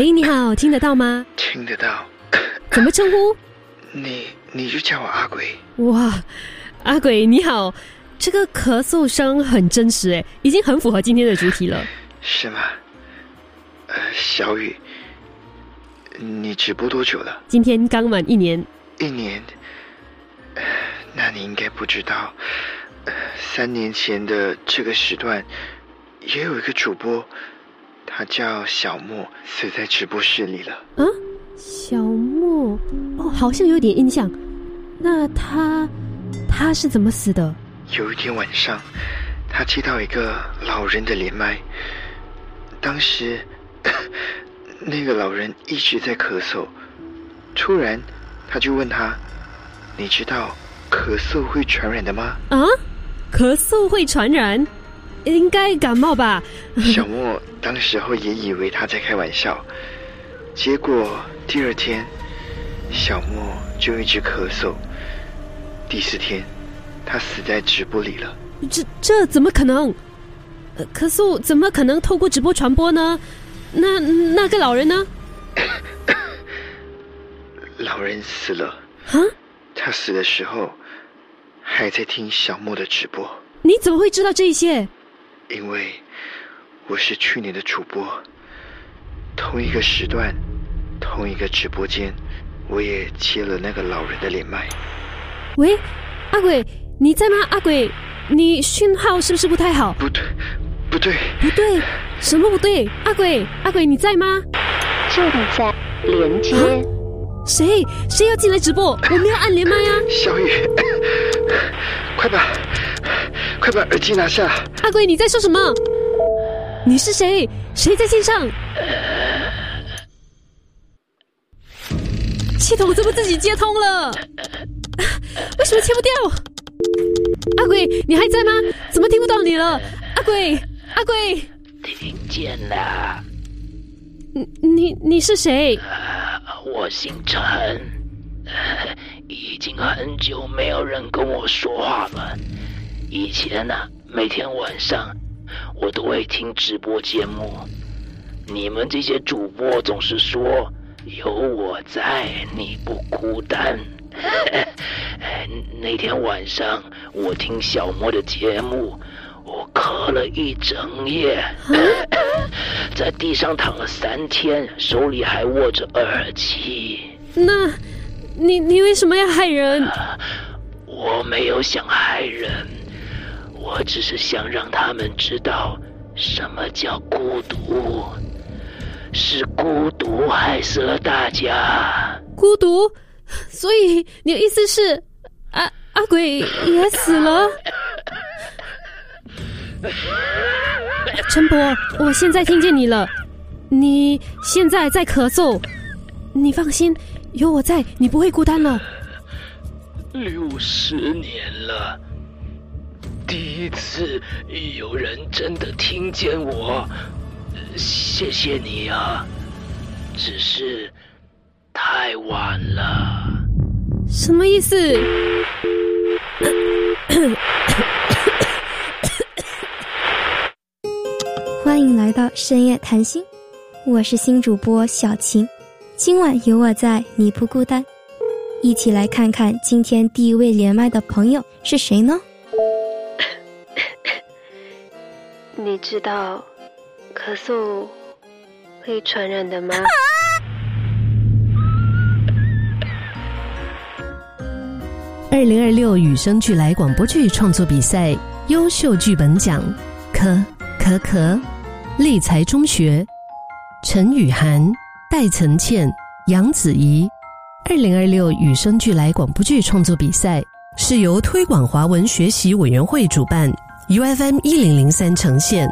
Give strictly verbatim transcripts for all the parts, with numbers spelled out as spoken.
哎，你好，听得到吗？ 听得到。 怎么称呼？ 你你就叫我阿鬼。 哇，阿鬼你好，这个咳嗽声很真实哎，已经很符合今天的主题了。 是吗？呃，小雨，你直播多久了？ 今天刚满一年。 一年？呃，那你应该不知道，呃，三年前的这个时段，也有一个主播，他叫小莫，死在直播室里了。 啊，小莫，哦，好像有点印象。那他，他是怎么死的？ 有一天晚上，他接到一个老人的连麦，当时那个老人一直在咳嗽，突然他就问他，你知道咳嗽会传染的吗？ 啊，咳嗽会传染？应该感冒吧。 小莫当时候也以为他在开玩笑，结果第二天小莫就一直咳嗽，第四天他死在直播里了。 这这怎么可能？呃，咳嗽怎么可能透过直播传播呢？那那个老人呢？ 老人死了。 啊？ 他死的时候还在听小莫的直播。 你怎么会知道这些？ 因为我是去年的主播，同一个时段同一个直播间，我也接了那个老人的连麦。 喂，阿鬼你在吗？阿鬼，你讯号是不是不太好？ 不对不对不对，什么不对？阿鬼阿鬼你在吗？ 正在连接、 啊、谁谁要进来直播？我没有按连麦啊。 小雨，快把快把耳机拿下。 阿鬼你在说什么？你是谁？谁在线上？系统怎么自己接通了？为什么切不掉？阿鬼你还在吗？怎么听不到你了？阿鬼阿鬼， 听见了。 你你你是谁？ 呃、我姓陈、呃、已经很久没有人跟我说话了。以前啊，每天晚上我都会听直播节目，你们这些主播总是说有我在你不孤单。那天晚上我听小莫的节目，我咳了一整夜，在地上躺了三天，手里还握着耳机。 那你你为什么要害人？ 呃、我没有想害人，我只是想让他们知道什么叫孤独，是孤独害死了大家。 孤独？所以你的意思是阿阿鬼也死了？陈博，我现在听见你了，你现在在咳嗽，你放心，有我在，你不会孤单了。 六十年了，第一次有人真的听见我，谢谢你啊，只是太晚了。 什么意思？ 欢迎来到深夜谈心，我是新主播小晴，今晚有我在，你不孤单。一起来看看今天第一位连麦的朋友是谁呢？ 你知道咳嗽会传染的吗？ 二零二六有声剧来广播剧创作比赛优秀剧本奖，可可可立才中学，陈雨涵、戴岑倩、杨子怡。二零二六有声剧来广播剧创作比赛是由推广华文学习委员会主办， U F M 一零零三呈现。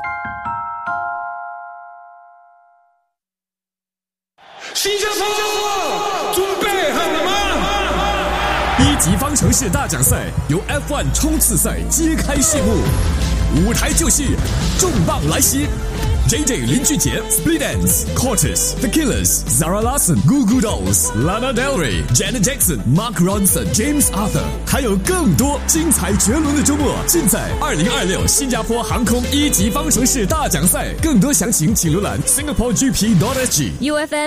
新加坡准备好了吗？ 一级方程式大奖赛由 F 一 冲刺赛揭开序幕，舞台就是重磅来袭， J J 林俊杰 Split Enz、Cortez、The Killers、Zara Larsson、Goo Goo Dolls、Lana Del Rey、Janet Jackson、Mark Ronson、James Arthur， 还有更多精彩绝伦的周末，尽在二零二六新加坡航空一级方程式大奖赛。更多详情请浏览 Singapore G P dot S G。 U F M